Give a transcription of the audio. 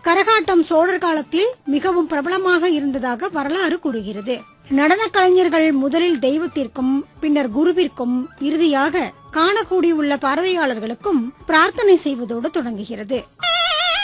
கரகாட்டம் சோழர் காலத்தில் மிகவும் பிரபலமாக இருந்ததாக வரலாறு கூறுகிறது. நடன கலைஞர்கள் முதலில் தெய்வத்திற்கும் பின்னர் குருவிற்கும் இறுதியாக காணக்கூடியுள்ள பார்வையாளர்களுக்கும் பிரார்த்தனை செய்வதோடு தொடங்குகிறது.